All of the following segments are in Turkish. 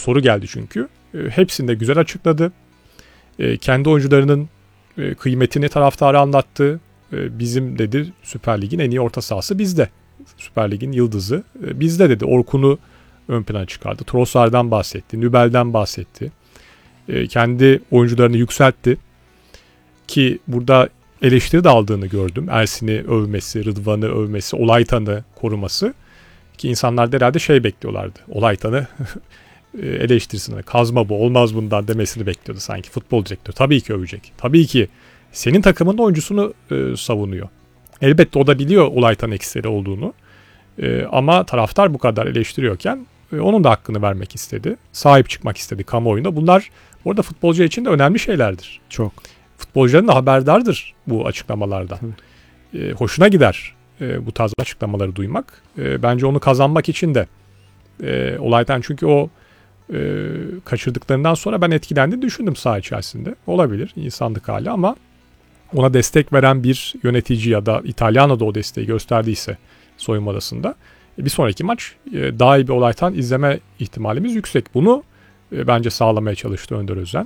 soru geldi çünkü. Hepsini de güzel açıkladı. Kendi oyuncularının kıymetini taraftara anlattı. Bizim dedi Süper Lig'in en iyi orta sahası bizde. Süper Lig'in yıldızı bizde dedi. Orkun'u ön plana çıkardı. Trossard'dan bahsetti. Nübel'den bahsetti. Kendi oyuncularını yükseltti. Ki burada eleştiri de aldığını gördüm. Ersin'i övmesi, Rıdvan'ı övmesi, Olaytan'ı koruması. Ki insanlar da herhalde bekliyorlardı. Olaytan'ı eleştirsin. Kazma bu, olmaz bundan demesini bekliyordu sanki futbol direktörü. Tabii ki övecek. Tabii ki senin takımın oyuncusunu savunuyor. Elbette o da biliyor Olaytan eksileri olduğunu. Ama taraftar bu kadar eleştiriyorken onun da hakkını vermek istedi. Sahip çıkmak istedi kamuoyuna. Bunlar orada futbolcu için de önemli şeylerdir. Çok. Futbolcuların da haberdardır bu açıklamalardan. Hoşuna gider bu tarz açıklamaları duymak. Bence onu kazanmak için de Olaytan çünkü o kaçırdıklarından sonra ben etkilendiğini düşündüm saha içerisinde. Olabilir insanlık hali ama ona destek veren bir yönetici ya da İtalyano'da o desteği gösterdiyse soyunma odasında bir sonraki maç daha iyi bir Olaytan izleme ihtimalimiz yüksek. Bunu bence sağlamaya çalıştı Önder Özen.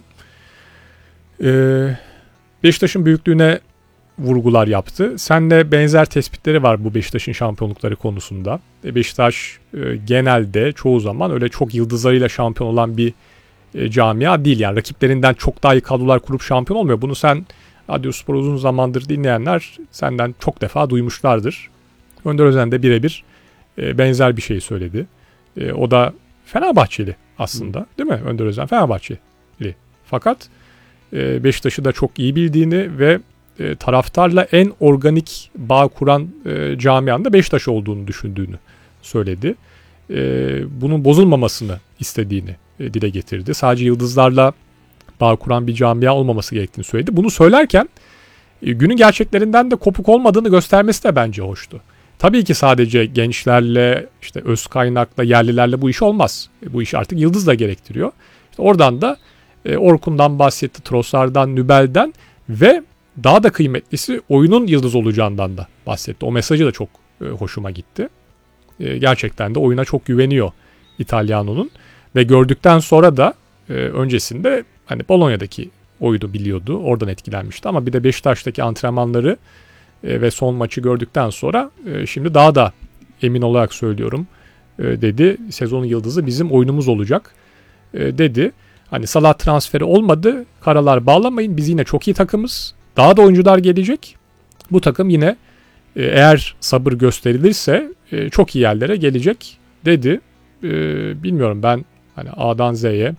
Beşiktaş'ın büyüklüğüne vurgular yaptı. Seninle benzer tespitleri var bu Beşiktaş'ın şampiyonlukları konusunda. Beşiktaş genelde çoğu zaman öyle çok yıldızlarıyla şampiyon olan bir camia değil. Yani rakiplerinden çok daha iyi kadrolar kurup şampiyon olmuyor. Bunu sen Radyospor uzun zamandır dinleyenler senden çok defa duymuşlardır. Önder Özen de birebir benzer bir şey söyledi. O da Fenerbahçeli aslında değil mi? Önder Özen Fenerbahçeli. Fakat Beşiktaş'ı da çok iyi bildiğini ve taraftarla en organik bağ kuran camianın da Beşiktaş olduğunu düşündüğünü söyledi. Bunun bozulmamasını istediğini dile getirdi. Sadece yıldızlarla bağ kuran bir camia olmaması gerektiğini söyledi. Bunu söylerken günün gerçeklerinden de kopuk olmadığını göstermesi de bence hoştu. Tabii ki sadece gençlerle, işte öz kaynakla, yerlilerle bu iş olmaz. Bu iş artık yıldız da gerektiriyor. İşte oradan da Orkun'dan bahsetti, Trossard'dan, Nübel'den ve daha da kıymetlisi oyunun yıldız olacağından da bahsetti. O mesajı da çok hoşuma gitti. Gerçekten de oyuna çok güveniyor İtalyano'nun ve gördükten sonra da öncesinde hani Bolonya'daki oyunu biliyordu. Oradan etkilenmişti ama bir de Beşiktaş'taki antrenmanları ve son maçı gördükten sonra şimdi daha da emin olarak söylüyorum dedi. Sezonun yıldızı bizim oyunumuz olacak dedi. Hani Salah transferi olmadı. Karalar bağlamayın. Biz yine çok iyi takımız. Daha da oyuncular gelecek. Bu takım yine eğer sabır gösterilirse çok iyi yerlere gelecek dedi. Bilmiyorum ben hani A'dan Z'ye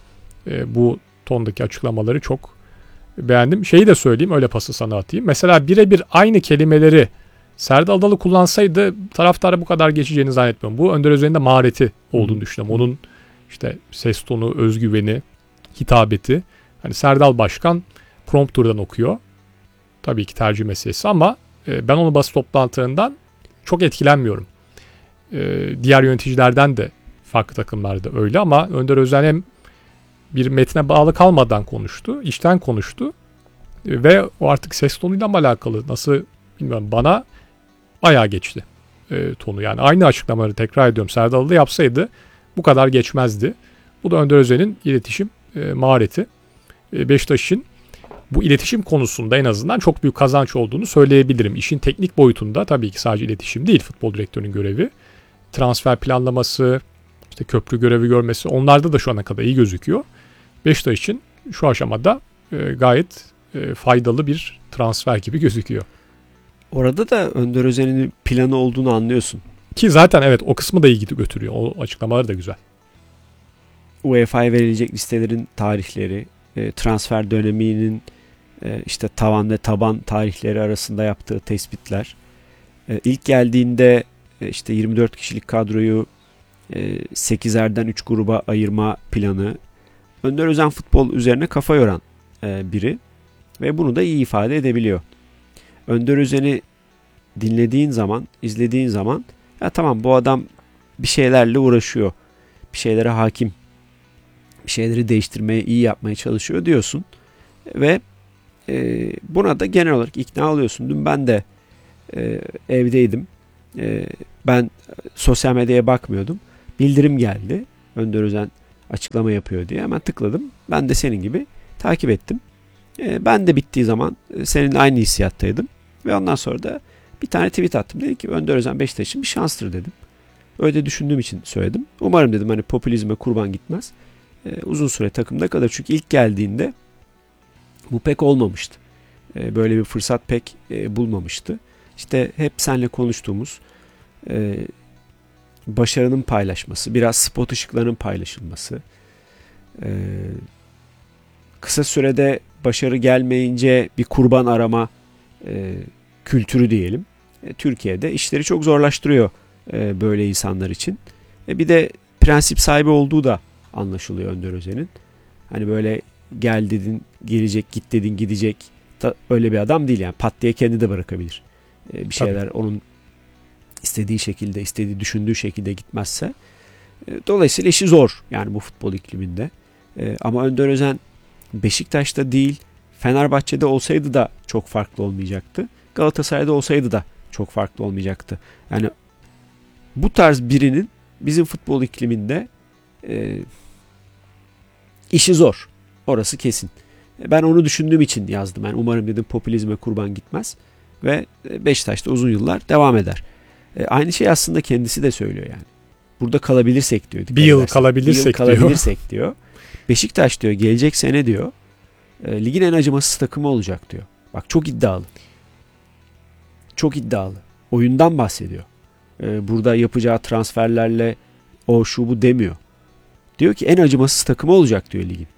bu tondaki açıklamaları çok beğendim. Şeyi de söyleyeyim öyle pası sana atayım. Mesela birebir aynı kelimeleri Serdal Adalı kullansaydı taraftara bu kadar geçeceğini zannetmiyorum. Bu Önder Özen'in de mahareti olduğunu düşünüyorum. Onun işte ses tonu, özgüveni, hitabeti. Hani Serdal Başkan prompterdan okuyor. Tabii ki tercih meselesi ama ben onu basın toplantılarından çok etkilenmiyorum. Diğer yöneticilerden de farklı takımlarda öyle ama Önder Özen hem bir metne bağlı kalmadan konuştu, içten konuştu ve o artık ses tonuyla mı alakalı nasıl bilmiyorum bana bayağı geçti tonu. Yani aynı açıklamaları tekrar ediyorum Serdal da yapsaydı bu kadar geçmezdi. Bu da Önder Özen'in iletişim mahareti. Beşiktaş'ın bu iletişim konusunda en azından çok büyük kazanç olduğunu söyleyebilirim. İşin teknik boyutunda tabii ki sadece iletişim değil futbol direktörünün görevi. Transfer planlaması, işte köprü görevi görmesi onlarda da şu ana kadar iyi gözüküyor. Beşiktaş için şu aşamada gayet faydalı bir transfer gibi gözüküyor. Orada da Önder Özen'in planı olduğunu anlıyorsun. Ki zaten evet o kısmı da iyi götürüyor. O açıklamaları da güzel. UEFA'ya verilecek listelerin tarihleri, transfer döneminin işte tavan ve taban tarihleri arasında yaptığı tespitler. İlk geldiğinde işte 24 kişilik kadroyu 8'erden 3 gruba ayırma planı. Önder Özen futbol üzerine kafa yoran biri ve bunu da iyi ifade edebiliyor. Önder Özen'i dinlediğin zaman, izlediğin zaman ya tamam bu adam bir şeylerle uğraşıyor. Bir şeylere hakim. Bir şeyleri değiştirmeye, iyi yapmaya çalışıyor diyorsun. Ve buna da genel olarak ikna oluyorsun. Dün ben de evdeydim. Ben sosyal medyaya bakmıyordum. Bildirim geldi. Önder Özen açıklama yapıyor diye hemen tıkladım. Ben de senin gibi takip ettim. Ben de bittiği zaman seninle aynı hissiyattaydım. Ve ondan sonra da bir tane tweet attım. Dedim ki Önder Özen Beşiktaş için bir şanstır dedim. Öyle düşündüğüm için söyledim. Umarım dedim hani popülizme kurban gitmez. Uzun süre takımda kalır. Çünkü ilk geldiğinde bu pek olmamıştı. Böyle bir fırsat pek bulmamıştı. İşte hep seninle konuştuğumuz başarının paylaşması, biraz spot ışıklarının paylaşılması, kısa sürede başarı gelmeyince bir kurban arama kültürü diyelim. Türkiye'de işleri çok zorlaştırıyor böyle insanlar için. Bir de prensip sahibi olduğu da anlaşılıyor Önder Özen'in. Hani böyle gel dedin gelecek, git dedin gidecek. Öyle bir adam değil yani. Pat diye kendi de bırakabilir. Bir şeyler onun istediği şekilde, düşündüğü şekilde gitmezse. Dolayısıyla işi zor yani bu futbol ikliminde. Ama Önder Özen Beşiktaş'ta değil, Fenerbahçe'de olsaydı da çok farklı olmayacaktı. Galatasaray'da olsaydı da çok farklı olmayacaktı. Yani bu tarz birinin bizim futbol ikliminde işi zor. Orası kesin. Ben onu düşündüğüm için yazdım. Yani umarım dedim popülizme kurban gitmez. Ve Beşiktaş'ta uzun yıllar devam eder. Aynı şey aslında kendisi de söylüyor yani. Burada kalabilirsek diyor. Bir yıl kalabilirsek diyor. Beşiktaş diyor gelecek sene diyor ligin en acımasız takımı olacak diyor. Bak çok iddialı. Çok iddialı. Oyundan bahsediyor. Burada yapacağı transferlerle o şu bu demiyor. Diyor ki en acımasız takımı olacak diyor ligin.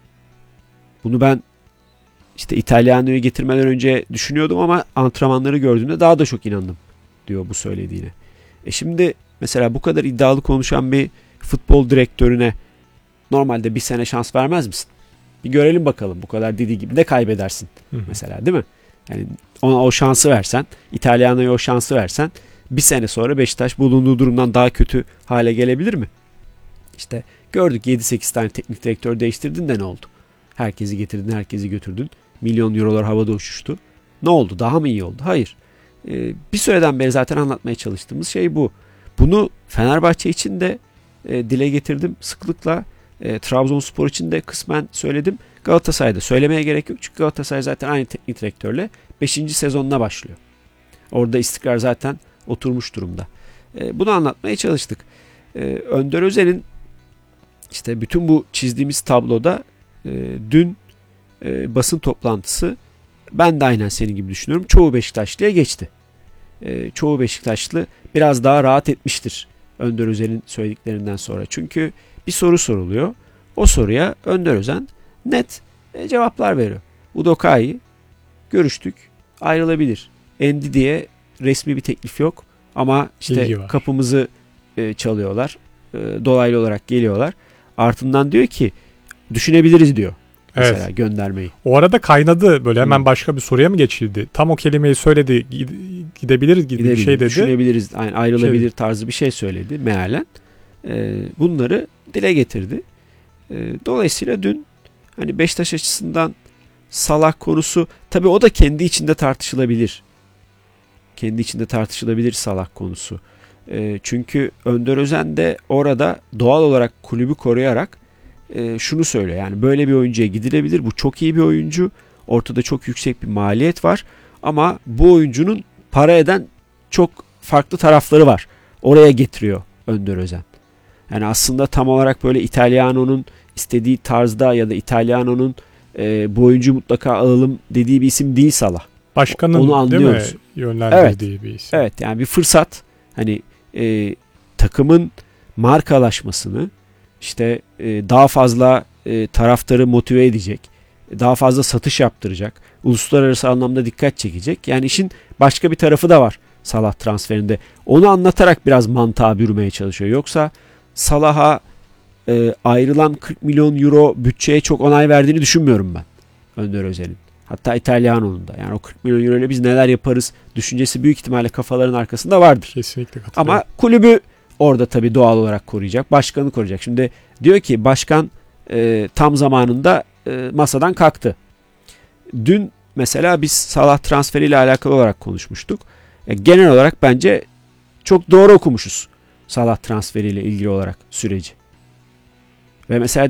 Bunu ben işte İtalyana'yı getirmeden önce düşünüyordum ama antrenmanları gördüğümde daha da çok inandım diyor bu söylediğine. Şimdi mesela bu kadar iddialı konuşan bir futbol direktörüne normalde bir sene şans vermez misin? Bir görelim bakalım bu kadar dediği gibi ne kaybedersin mesela değil mi? Yani ona o şansı versen, İtalyana'ya o şansı versen bir sene sonra Beşiktaş bulunduğu durumdan daha kötü hale gelebilir mi? İşte gördük 7-8 tane teknik direktör değiştirdin de ne oldu? Herkesi getirdin, herkesi götürdün. Milyon eurolar havada uçuştu. Ne oldu? Daha mı iyi oldu? Hayır. Bir süreden beri zaten anlatmaya çalıştığımız şey bu. Bunu Fenerbahçe için de dile getirdim sıklıkla. Trabzonspor için de kısmen söyledim. Galatasaray'da söylemeye gerek yok. Çünkü Galatasaray zaten aynı teknik direktörle 5. sezonuna başlıyor. Orada istikrar zaten oturmuş durumda. Bunu anlatmaya çalıştık. Önder Özen'in işte bütün bu çizdiğimiz tabloda dün basın toplantısı ben de aynen senin gibi düşünüyorum. Çoğu Beşiktaşlı'ya geçti. Çoğu Beşiktaşlı biraz daha rahat etmiştir Önder Özen'in söylediklerinden sonra. Çünkü bir soru soruluyor. O soruya Önder Özen net cevaplar veriyor. Udokai görüştük, ayrılabilir. Endidi'ye resmi bir teklif yok ama işte kapımızı çalıyorlar. Dolaylı olarak geliyorlar. Ardından diyor ki düşünebiliriz diyor. Mesela göndermeyi. O arada kaynadı böyle hemen başka bir soruya mı geçildi? Tam o kelimeyi söyledi. Gidebiliriz gibi bir şey dedi. Düşünebiliriz. Yani ayrılabilir tarzı bir şey söyledi mealen. Bunları dile getirdi. Dolayısıyla dün hani Beşiktaş açısından Salah konusu tabii o da kendi içinde tartışılabilir. Kendi içinde tartışılabilir Salah konusu. Çünkü Önder Özen de orada doğal olarak kulübü koruyarak şunu söylüyor. Yani böyle bir oyuncuya gidilebilir. Bu çok iyi bir oyuncu. Ortada çok yüksek bir maliyet var. Ama bu oyuncunun para eden çok farklı tarafları var. Oraya getiriyor Önder Özen. Yani aslında tam olarak böyle İtalyano'nun istediği tarzda ya da İtalyano'nun bu oyuncu mutlaka alalım dediği bir isim değil Salah. Başkanın onu anlıyoruz. Değil mi? Yönlendirdiği bir isim. Evet yani bir fırsat. Hani takımın markalaşmasını işte daha fazla taraftarı motive edecek. Daha fazla satış yaptıracak. Uluslararası anlamda dikkat çekecek. Yani işin başka bir tarafı da var Salah transferinde. Onu anlatarak biraz mantığa bürümeye çalışıyor. Yoksa Salah'a ayrılan 40 milyon euro bütçeye çok onay verdiğini düşünmüyorum ben Önder Özen'in. Hatta İtalyano'nun da. Yani o 40 milyon euro ile biz neler yaparız düşüncesi büyük ihtimalle kafaların arkasında vardır. Kesinlikle katılıyorum. Ama kulübü orada tabii doğal olarak koruyacak. Başkanı koruyacak. Şimdi diyor ki başkan tam zamanında masadan kalktı. Dün mesela biz Salah transferiyle alakalı olarak konuşmuştuk. Genel olarak bence çok doğru okumuşuz Salah transferiyle ilgili olarak süreci. Ve mesela